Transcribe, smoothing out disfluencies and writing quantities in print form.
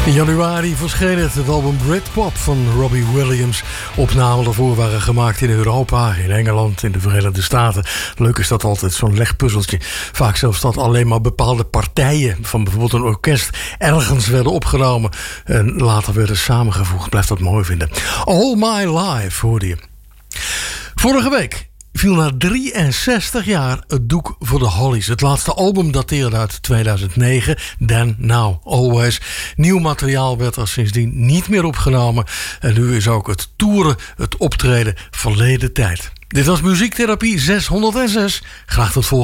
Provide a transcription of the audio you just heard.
In januari verscheen het album Britpop van Robbie Williams. Opnamen daarvoor waren gemaakt in Europa, in Engeland, in de Verenigde Staten. Leuk is dat altijd, zo'n legpuzzeltje. Vaak zelfs dat alleen maar bepaalde partijen van bijvoorbeeld een orkest ergens werden opgenomen en later werden samengevoegd. Blijft dat mooi vinden. All My Life hoorde je. Vorige week viel na 63 jaar het doek voor de Hollies. Het laatste album dateerde uit 2009, Then, Now, Always. Nieuw materiaal werd er sindsdien niet meer opgenomen. En nu is ook het toeren, het optreden verleden tijd. Dit was Muziektherapie 606. Graag tot volgende